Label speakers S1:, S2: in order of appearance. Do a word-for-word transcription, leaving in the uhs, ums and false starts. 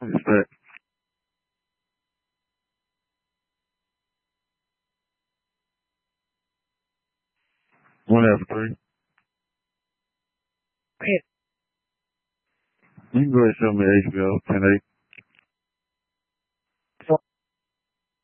S1: What's that? One F three. You can go ahead and show me H B O ten eight.